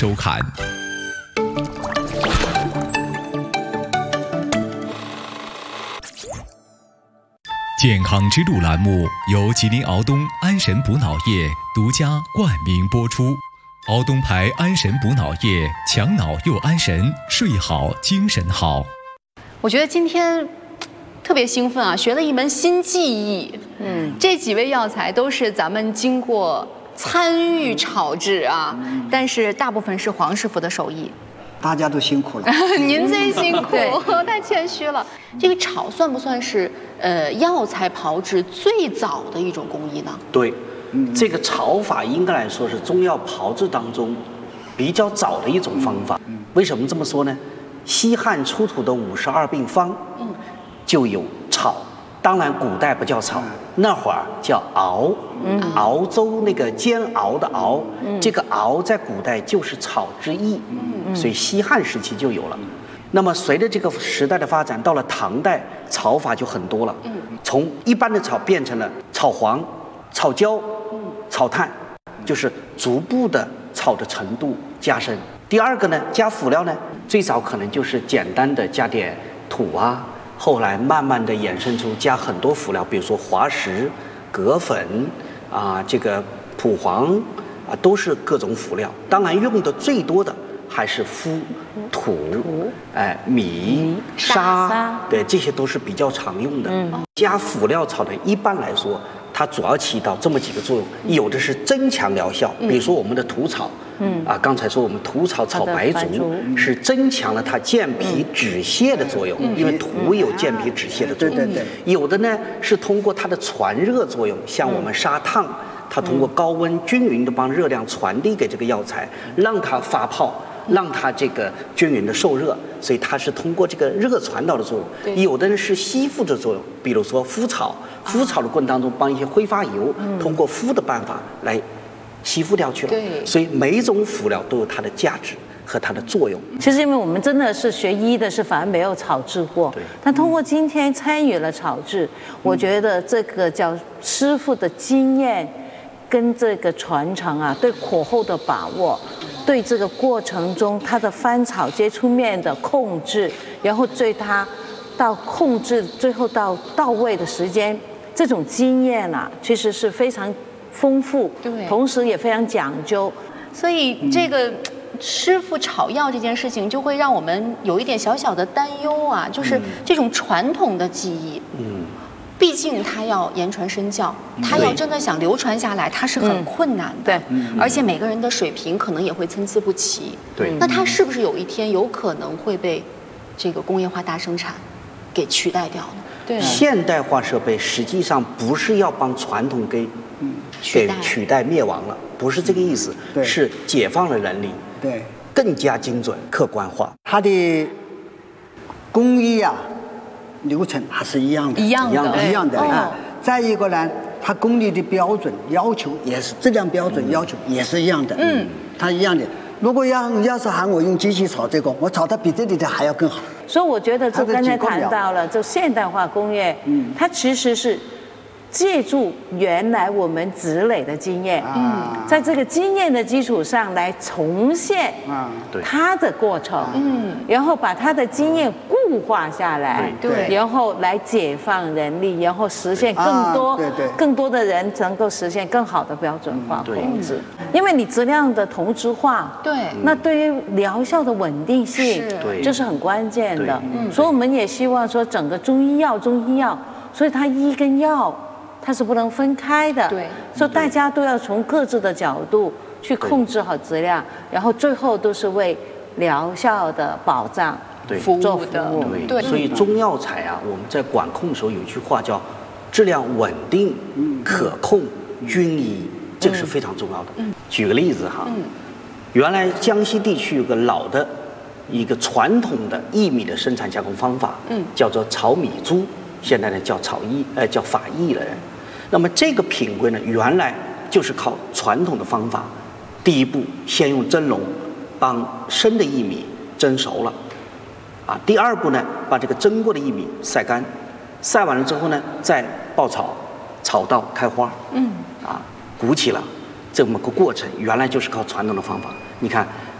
收看。健康之路栏目由吉林敖东安神补脑液独家冠名播出。敖东牌安神补脑液，强脑又安神，睡好精神好。 我觉得今天特别兴奋啊，学了一门新技艺。这几味药材都是咱们经过参与炒制啊，但是大部分是黄师傅的手艺。 大家都辛苦了， 您最辛苦，太谦虚了。这个炒算不算是药材炮制最早的一种工艺呢？ 对，这个炒法应该来说是中药炮制当中比较早的一种方法。为什么这么说呢？西汉出土的52病方，就有炒。当然，古代不叫炒，那会儿叫熬。熬粥那个煎熬的熬，这个熬在古代就是炒之意，所以西汉时期就有了。那么随着这个时代的发展，到了唐代，炒法就很多了，从一般的炒变成了炒黄、炒焦、炒炭，就是逐步的炒的程度加深。第二个呢，加辅料呢，最早可能就是简单的加点土啊。后来慢慢的衍生出加很多辅料，比如说滑石、葛粉啊，这个蒲黄啊，都是各种辅料。当然用的最多的还是麸、土、米、沙，对，这些都是比较常用的。加辅料炒的，一般来说，它主要起到这么几个作用，有的是增强疗效，比如说我们的土炒。刚才说我们土炒炒白术是增强了它健脾止泻的作用，因为土有健脾止泻的作用。对。有的呢是通过它的传热作用，像我们砂烫，它通过高温均匀的帮热量传递给这个药材，让它发泡，让它这个均匀的受热，所以它是通过这个热传导的作用。有的呢是吸附的作用，比如说麸炒的过程当中帮一些挥发油通过麸的办法来吸附掉去了。对，所以每一种辅料都有它的价值和它的作用。 其实因为我们真的是学医的，是反而没有炒制过，但通过今天参与了炒制，我觉得这个叫师傅的经验跟这个传承啊，对火候的把握，对这个过程中它的翻炒接触面的控制，然后对它到控制最后到位的时间，这种经验啊，其实是非常丰富，对，同时也非常讲究。 所以这个师傅炒药这件事情，就会让我们有一点小小的担忧啊，就是这种传统的技艺，毕竟它要言传身教，它要真的想流传下来，它是很困难的。对，而且每个人的水平可能也会参差不齐。对，那它是不是有一天有可能会被这个工业化大生产给取代掉呢？对， 现代化设备实际上不是要帮传统给取代灭亡了，不是这个意思，是解放了人力，对，更加精准客观化。 它的工艺啊流程还是一样的，一样的啊。再一个呢，它工艺的标准要求也是质量标准要求也是一样的，它一样的。如果要是喊我用机器炒这个，我炒的比这里的还要更好。 所以我觉得这刚才谈到了，就现代化工业，它其实是借助原来我们积累的经验，在这个经验的基础上来重现它的过程，然后把它的经验固化下来，然后来解放人力，然后实现更多的人能够实现更好的标准化控制。因为你质量的同质化，那对于疗效的稳定性，这是很关键的。所以我们也希望说，整个中医药，所以它医跟药它是不能分开的，所以大家都要从各自的角度去控制好质量，然后最后都是为疗效的保障服务的。 对，所以中药材啊，我们在管控的时候有一句话叫质量稳定、可控、均一，这个是非常重要的。举个例子哈，原来江西地区有个老的一个传统的薏米的生产加工方法，叫做炒米珠，现在呢叫叫法薏了。那么这个品规呢，原来就是靠传统的方法，第一步先用蒸笼帮生的薏米蒸熟了，第二步呢，把这个蒸过的薏米晒干，晒完了之后呢，再爆炒，炒到开花，鼓起了，这么个过程，原来就是靠传统的方法。你看，